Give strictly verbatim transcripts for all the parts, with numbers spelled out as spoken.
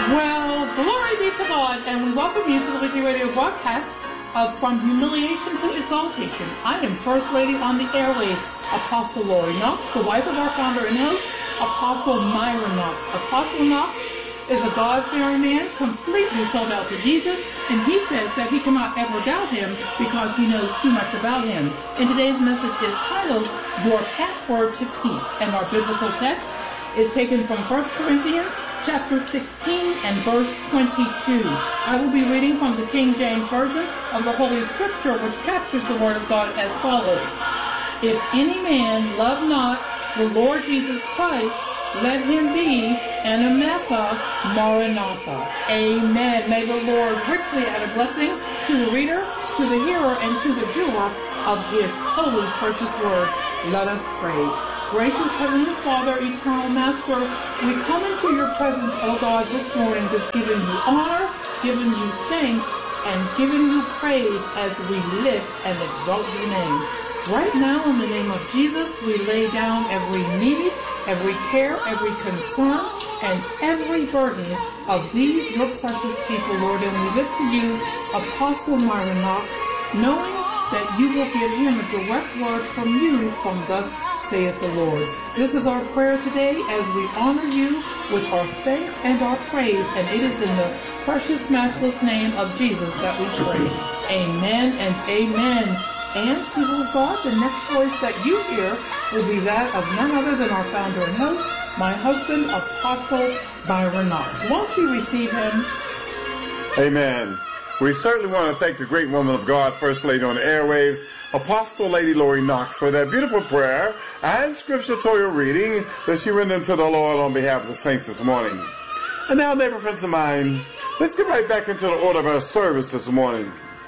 Well, glory be to God, and we welcome you to the weekly radio broadcast of From Humiliation to Exaltation. I am First Lady on the airways, Apostle Lori Knox, the wife of our founder and host, Apostle Myron Knox. Apostle Knox is a God-fearing man, completely sold out to Jesus, and he says that he cannot ever doubt him because he knows too much about him. And today's message is titled, Your Password to Peace, and our biblical text is taken from First Corinthians chapter sixteen and verse twenty-two. I will be reading from the King James Version of the Holy Scripture, which captures the Word of God as follows. If any man love not the Lord Jesus Christ, let him be anathema maranatha. Amen. May the Lord richly add a blessing to the reader, to the hearer, and to the doer of his holy, precious word. Let us pray. Gracious Heavenly Father, Eternal Master, we come into your presence, O God, this morning, just giving you honor, giving you thanks, and giving you praise as we lift and exalt your name. Right now, in the name of Jesus, we lay down every need, every care, every concern, and every burden of these, your precious people, Lord, and we lift to you Apostle Myron Knox, knowing that you will give him a direct word from you from thus saith the Lord. This is our prayer today as we honor you with our thanks and our praise, and it is in the precious, matchless name of Jesus that we pray. Amen and amen. And, people of God, the next voice that you hear will be that of none other than our founder and host, my husband, Apostle Myron Knox. Won't you receive him? Amen. We certainly want to thank the great woman of God, First Lady on the airwaves, Apostle Lady Lori Knox, for that beautiful prayer and scripture-tutorial reading that she rendered to the Lord on behalf of the saints this morning. And now, neighbor friends of mine, let's get right back into the order of our service this morning.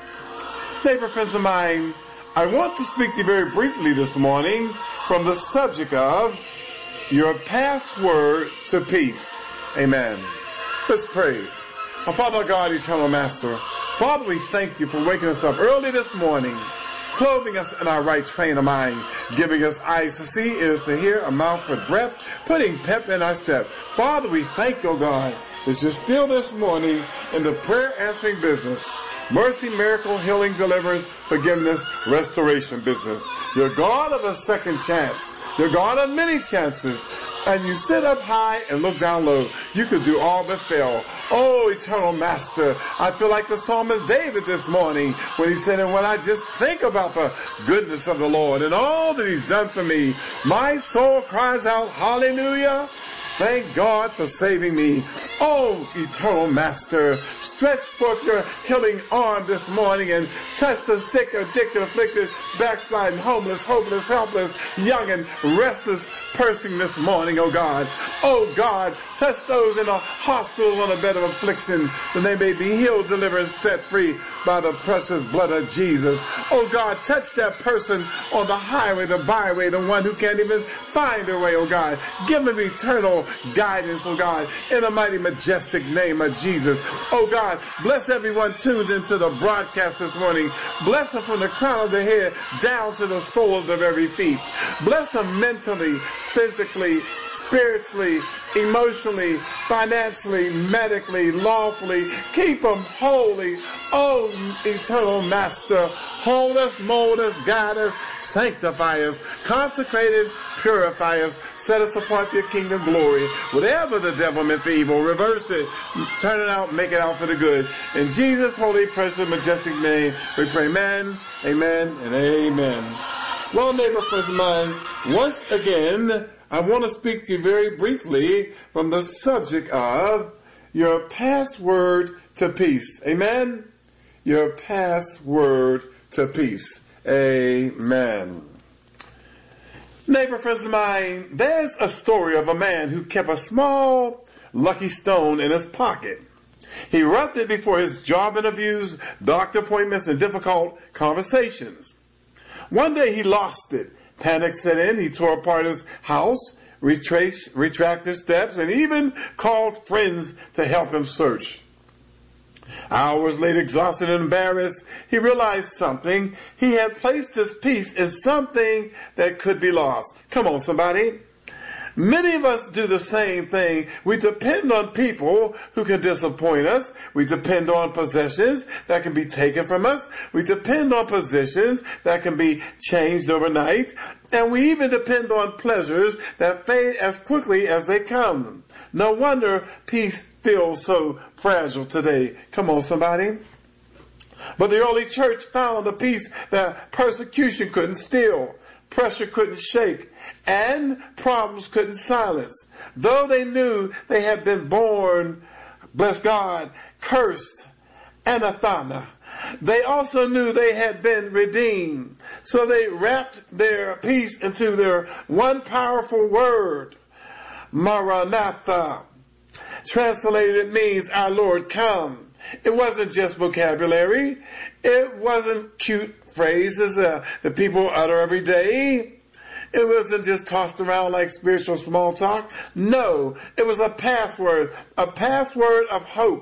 Neighbor friends of mine, I want to speak to you very briefly this morning from the subject of your password to peace. Amen. Let's pray. Our Father God, Eternal Master, Father, we thank you for waking us up early this morning, clothing us in our right train of mind, giving us eyes to see, ears to hear, a mouth for breath, putting pep in our step. Father, we thank you, God, that you're still this morning in the prayer answering business. Mercy, miracle, healing, deliverance, forgiveness, restoration business. You're God of a second chance. You're God of many chances. And you sit up high and look down low. You could do all but fail. Oh, Eternal Master, I feel like the psalmist David this morning when he said, and when I just think about the goodness of the Lord and all that he's done for me, my soul cries out, hallelujah. Thank God for saving me. Oh, Eternal Master, stretch forth your healing arm this morning and touch the sick, addicted, afflicted, backsliding, homeless, hopeless, helpless, young and restless person this morning, oh God. Oh God, touch those in a hospital on a bed of affliction that they may be healed, delivered, and set free by the precious blood of Jesus. Oh God, touch that person on the highway, the byway, the one who can't even find their way, oh God. Give them eternal guidance, oh God, in the mighty, majestic name of Jesus. Oh God, bless everyone tuned into the broadcast this morning. Bless them from the crown of their head down to the soles of every feet. Bless them mentally, physically, spiritually, emotionally, financially, medically, lawfully. Keep them holy. Oh, Eternal Master, hold us, mold us, guide us, sanctify us, consecrate us, purify us, set us apart to your kingdom glory. Whatever the devil meant for evil, reverse it, turn it out, make it out for the good. In Jesus' holy, precious, majestic name, we pray amen, amen, and amen. Well, neighbor friends of mine, once again, I want to speak to you very briefly from the subject of your password to peace. Amen? Your password to peace. Amen. Neighbor friends of mine, there's a story of a man who kept a small lucky stone in his pocket. He rubbed it before his job interviews, doctor appointments, and difficult conversations. One day he lost it. Panic set in. He tore apart his house, retraced, retracted steps, and even called friends to help him search. Hours later, exhausted and embarrassed, he realized something. He had placed his peace in something that could be lost. Come on, somebody. Many of us do the same thing. We depend on people who can disappoint us. We depend on possessions that can be taken from us. We depend on positions that can be changed overnight. And we even depend on pleasures that fade as quickly as they come. No wonder peace feels so fragile today. Come on, somebody. But the early church found a peace that persecution couldn't steal, pressure couldn't shake, and problems couldn't silence. Though they knew they had been born, bless God, cursed, anathema, they also knew they had been redeemed. So they wrapped their peace into their one powerful word, Maranatha. Translated, it means our Lord come. It wasn't just vocabulary. It wasn't cute phrases uh, that people utter every day. It wasn't just tossed around like spiritual small talk. No, it was a password, a password of hope.